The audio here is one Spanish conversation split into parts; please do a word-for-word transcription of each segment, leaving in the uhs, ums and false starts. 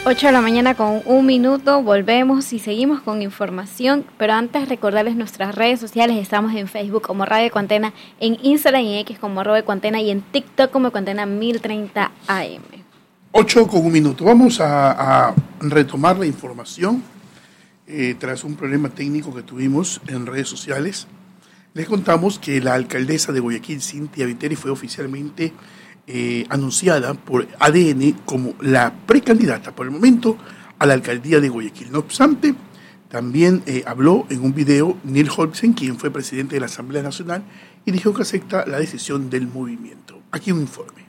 ocho de la mañana con un minuto, volvemos y seguimos con información, pero antes recordarles nuestras redes sociales. Estamos en Facebook como Radio Ecuantena, en Instagram y en X como arroba Ecuantena y en TikTok como Ecuantena mil treinta A M. ocho con un minuto. Vamos a, a retomar la información eh, tras un problema técnico que tuvimos en redes sociales. Les contamos que la alcaldesa de Guayaquil, Cynthia Viteri, fue oficialmente Eh, anunciada por A D N como la precandidata por el momento a la alcaldía de Guayaquil. No obstante, también eh, habló en un video Neil Holmsen, quien fue presidente de la Asamblea Nacional, y dijo que acepta la decisión del movimiento. Aquí un informe.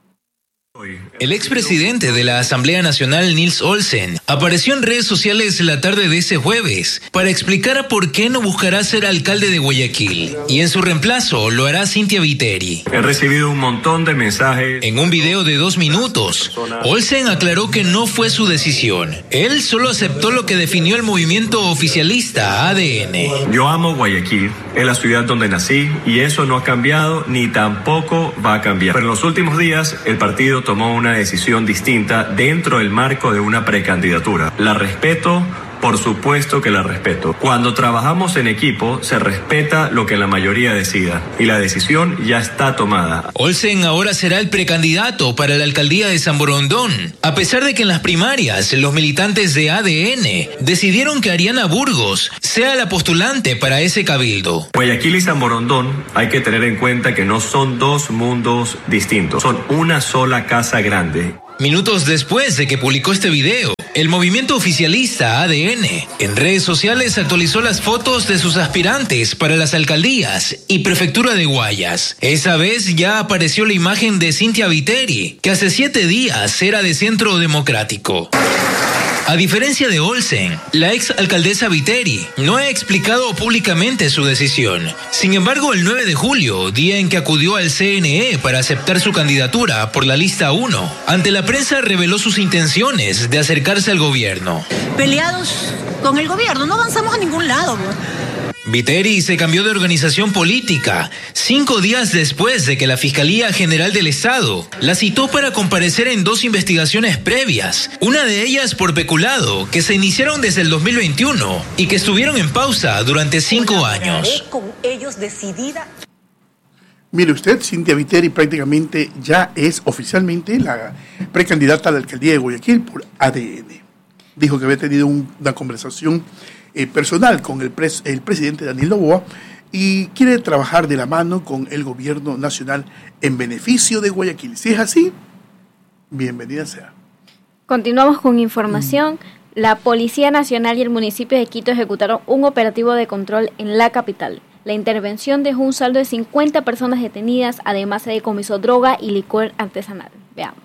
El expresidente de la Asamblea Nacional, Nils Olsen, apareció en redes sociales la tarde de ese jueves para explicar por qué no buscará ser alcalde de Guayaquil y en su reemplazo lo hará Cynthia Viteri. He recibido un montón de mensajes. En un video de dos minutos, Olsen aclaró que no fue su decisión. Él solo aceptó lo que definió el movimiento oficialista A D N. Yo amo Guayaquil, es la ciudad donde nací y eso no ha cambiado ni tampoco va a cambiar. Pero en los últimos días el partido tomó una decisión distinta dentro del marco de una precandidatura. La respeto, por supuesto que la respeto. Cuando trabajamos en equipo, se respeta lo que la mayoría decida y la decisión ya está tomada. Olsen ahora será el precandidato para la alcaldía de San Borondón, a pesar de que en las primarias los militantes de A D N decidieron que Ariana Burgos sea la postulante para ese cabildo. Guayaquil y San Borondón hay que tener en cuenta que no son dos mundos distintos, son una sola casa grande. Minutos después de que publicó este video, el movimiento oficialista A D N en redes sociales actualizó las fotos de sus aspirantes para las alcaldías y prefectura de Guayas. Esa vez ya apareció la imagen de Cynthia Viteri, que hace siete días era de Centro Democrático. A diferencia de Olsen, la ex alcaldesa Viteri no ha explicado públicamente su decisión. Sin embargo, el nueve de julio, día en que acudió al C N E para aceptar su candidatura por la lista uno, ante la prensa reveló sus intenciones de acercarse al gobierno. Peleados con el gobierno, no avanzamos a ningún lado. Viteri se cambió de organización política cinco días después de que la Fiscalía General del Estado la citó para comparecer en dos investigaciones previas, una de ellas por peculado, que se iniciaron desde el dos mil veintiuno y que estuvieron en pausa durante cinco años. Con ellos decidida. Mire usted, Cynthia Viteri prácticamente ya es oficialmente la precandidata a la alcaldía de Guayaquil por A D N. Dijo que había tenido un, una conversación Eh, personal con el, pres, el presidente Daniel Noboa y quiere trabajar de la mano con el gobierno nacional en beneficio de Guayaquil. Si es así, bienvenida sea. Continuamos con información. La Policía Nacional y el municipio de Quito ejecutaron un operativo de control en la capital. La intervención dejó un saldo de cincuenta personas detenidas, además se decomisó droga y licor artesanal. Veamos.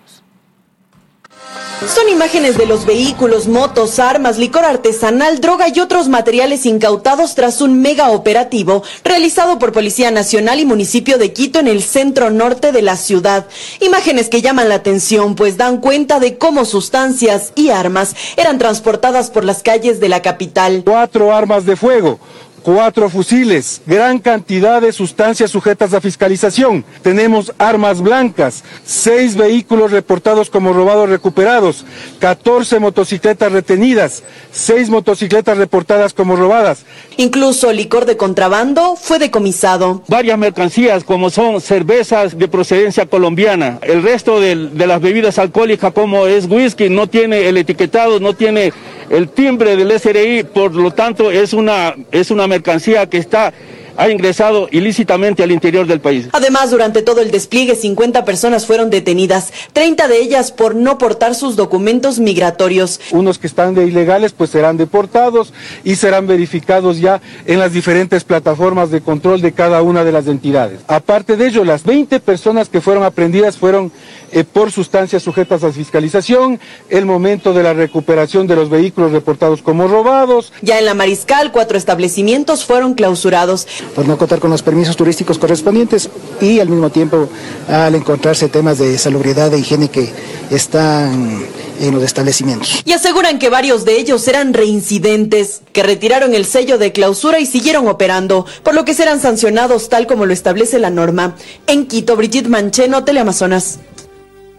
Son imágenes de los vehículos, motos, armas, licor artesanal, droga y otros materiales incautados tras un mega operativo realizado por Policía Nacional y Municipio de Quito en el centro norte de la ciudad. Imágenes que llaman la atención, pues dan cuenta de cómo sustancias y armas eran transportadas por las calles de la capital. Cuatro armas de fuego, cuatro fusiles, gran cantidad de sustancias sujetas a fiscalización. Tenemos armas blancas, seis vehículos reportados como robados recuperados, catorce motocicletas retenidas, seis motocicletas reportadas como robadas. Incluso licor de contrabando fue decomisado. Varias mercancías como son cervezas de procedencia colombiana. El resto de, de las bebidas alcohólicas como es whisky no tiene el etiquetado, no tiene el timbre del S R I, por lo tanto es una, es una mercancía que está ha ingresado ilícitamente al interior del país. Además, durante todo el despliegue, cincuenta personas fueron detenidas, treinta de ellas por no portar sus documentos migratorios. Unos que están de ilegales pues serán deportados y serán verificados ya en las diferentes plataformas de control de cada una de las entidades. Aparte de ello, las veinte personas que fueron aprehendidas fueron eh, por sustancias sujetas a fiscalización, el momento de la recuperación de los vehículos reportados como robados. Ya en la Mariscal, cuatro establecimientos fueron clausurados. Por no contar con los permisos turísticos correspondientes y al mismo tiempo al encontrarse temas de salubridad e higiene que están en los establecimientos. Y aseguran que varios de ellos eran reincidentes, que retiraron el sello de clausura y siguieron operando, por lo que serán sancionados tal como lo establece la norma. En Quito, Brigitte Mancheno, Teleamazonas.